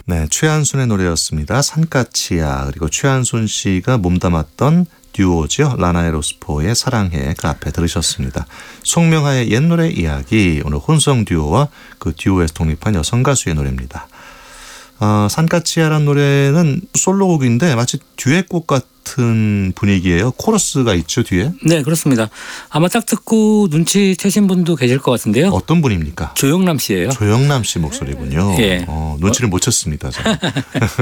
네, 최한순의 노래였습니다. 산까치야. 그리고 최한순 씨가 몸담았던 듀오죠. 라나에로스포의 사랑해 그 앞에 들으셨습니다. 송명하의 옛 노래 이야기. 오늘 혼성 듀오와 그 듀오에서 독립한 여성 가수의 노래입니다. 산까치야라는 노래는 솔로곡인데 마치 듀엣곡 같은 분위기예요. 코러스가 있죠 뒤에. 네, 그렇습니다. 아마 딱 듣고 눈치채신 분도 계실 것 같은데요. 어떤 분입니까? 조영남 씨예요. 조영남 씨 목소리군요. 예. 눈치를 못 챘습니다. 저는.